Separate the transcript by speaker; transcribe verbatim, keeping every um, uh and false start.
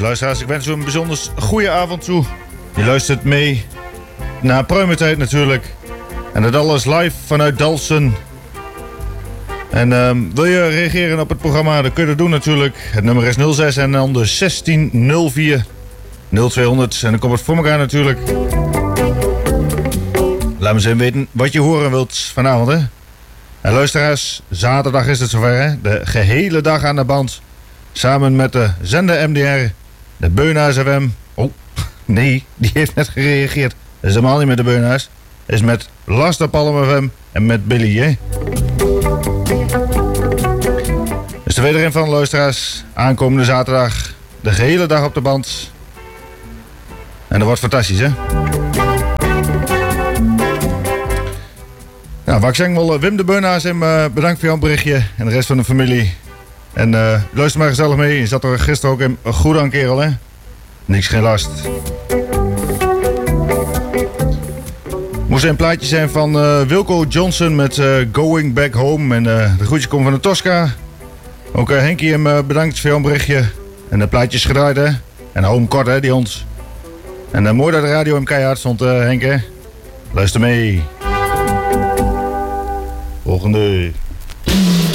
Speaker 1: luisteraars, ik wens u een bijzonder goede avond toe. Je luistert mee naar Pruimentijd natuurlijk. En dat alles live vanuit Dalfsen. En um, wil je reageren op het programma, dan kun je dat doen natuurlijk. Het nummer is nul zes en dan de zestien nul vier nul tweehonderd. En dan komt het voor elkaar natuurlijk. Laat me eens even weten wat je horen wilt vanavond, hè. En luisteraars, zaterdag is het zover, hè. De gehele dag aan de band. Samen met de zender M D R, de Beunaars F M. Oh, nee, die heeft net gereageerd. Dat is helemaal niet met de Beunaars. Dat is met Lasterpalm F M en met Billy, hè. Dus de wederin van de luisteraars. Aankomende zaterdag. De gehele dag op de band. En dat wordt fantastisch, hè. Nou, wat ik zeg wel, Wim de Beunaars, en uh, bedankt voor jouw berichtje. En de rest van de familie. En uh, luister maar gezellig mee. Je zat er gisteren ook in. Goed aan, kerel, hè. Niks, geen last. Moest een plaatje zijn van uh, Wilco Johnson met uh, Going Back Home. En uh, de groetje komt van de Tosca. Ook uh, Henkie hem uh, bedankt voor jouw berichtje. En de plaatjes gedraaid, hè. En hou hem kort, hè, die ons. En uh, mooi dat de radio hem keihard stond, uh, Henk, hè. Luister mee. Volgende.